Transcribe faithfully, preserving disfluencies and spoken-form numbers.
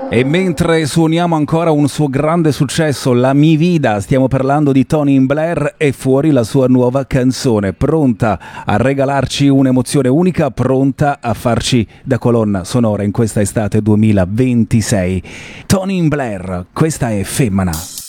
E mentre suoniamo ancora un suo grande successo, La Mi Vida, stiamo parlando di Tony Blair, e fuori la sua nuova canzone, pronta a regalarci un'emozione unica, pronta a farci da colonna sonora in questa estate duemilaventisei. Tony Blair, questa è Femmina.